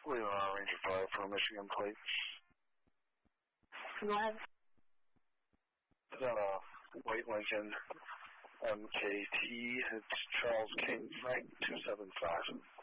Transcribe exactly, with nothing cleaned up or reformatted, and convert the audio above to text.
Leon Ranger five for Michigan plate. Go ahead. Is that a white Lincoln M K T? It's Charles King Frank two seven five.